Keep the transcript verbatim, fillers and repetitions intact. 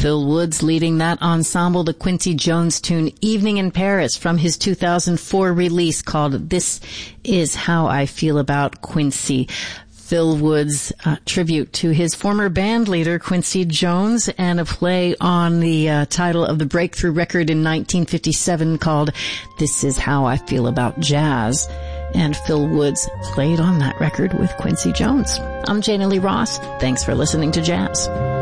Phil Woods leading that ensemble, the Quincy Jones tune Evening in Paris from his two thousand four release called This Is How I Feel About Quincy. Phil Woods' uh, tribute to his former band leader, Quincy Jones, and a play on the uh, title of the breakthrough record in nineteen fifty-seven called This Is How I Feel About Jazz. And Phil Woods played on that record with Quincy Jones. I'm Jana Lee Ross. Thanks for listening to Jazz.